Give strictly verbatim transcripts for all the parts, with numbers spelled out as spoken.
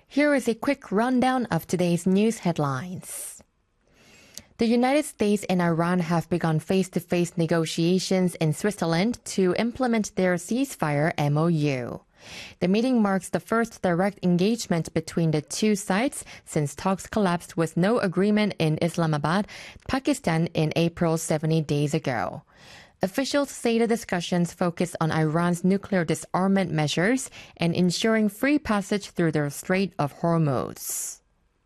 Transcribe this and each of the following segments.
Here is a quick rundown of today's news headlines. The United States and Iran have begun face-to-face negotiations in Switzerland to implement their ceasefire M O U. The meeting marks the first direct engagement between the two sides since talks collapsed with no agreement in Islamabad, Pakistan in April seventy days ago. Officials say the discussions focus on Iran's nuclear disarmament measures and ensuring free passage through the Strait of Hormuz.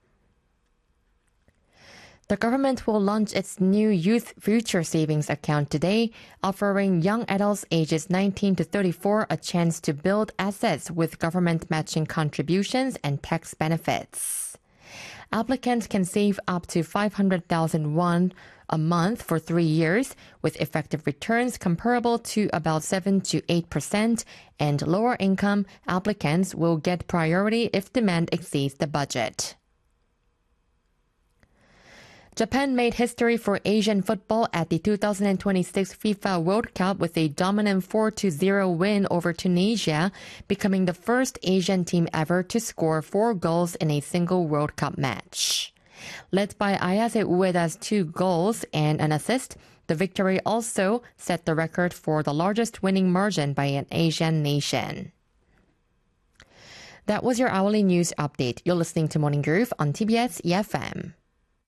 The government will launch its new Youth Future Savings account today, offering young adults ages nineteen to thirty-four a chance to build assets with government matching contributions and tax benefits. Applicants can save up to five hundred thousand won a month for three years, with effective returns comparable to about seven to eight percent, and lower income applicants will get priority if demand exceeds the budget. Japan made history for Asian football at the two thousand twenty-six FIFA World Cup with a dominant four to zero win over Tunisia, becoming the first Asian team ever to score four goals in a single World Cup match. Led by Ayase Ueda's two goals and an assist, the victory also set the record for the largest winning margin by an Asian nation. That was your hourly news update. You're listening to Morning Groove on T B S E F M.